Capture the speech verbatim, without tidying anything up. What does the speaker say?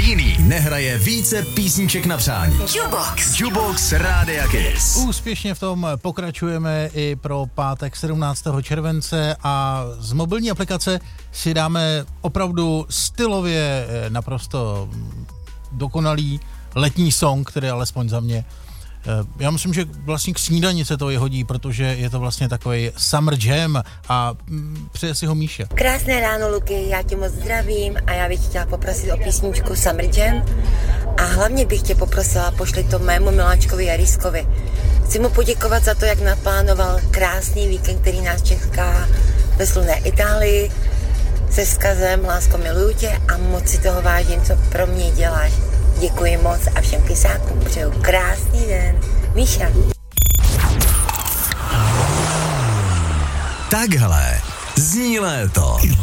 jiný nehraje více písniček na přání. Jukebox. Jukebox Rádia Kiss. Úspěšně v tom pokračujeme i pro pátek sedmnáctého července a z mobilní aplikace si dáme opravdu stylově naprosto dokonalý letní song, který alespoň za mě. Já myslím, že vlastně k snídani se to je hodí, protože je to vlastně takový summer jam a přeje si ho Míša. Krásné ráno, Luky, já tě moc zdravím a já bych chtěla poprosit o písničku Summer Jam a hlavně bych tě poprosila, pošli to mému miláčkovi Jariskovi. Chci mu poděkovat za to, jak naplánoval krásný víkend, který nás čeká ve slunné Itálii se vzkazem Lásko, miluju tě a moc si toho vážím, co pro mě děláš. Děkuji moc a všem kysákům přeju krásný den. Míša. Takhle zní léto.